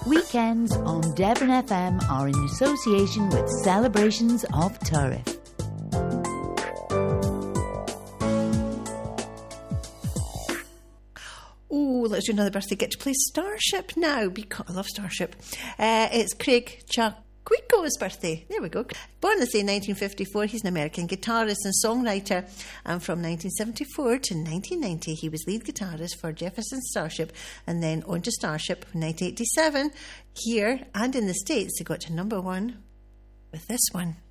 Weekends on Devon FM are in association with Celebrations of Turriff. Oh, let's do another birthday. Get to play Starship now, because I love Starship. It's Craig Chaquico's birthday. There we go. Born, let's say, in 1954. He's an American guitarist and songwriter. And from 1974 to 1990, he was lead guitarist for Jefferson Starship, and then on to Starship in 1987. Here and in the States, they got to number one with this one.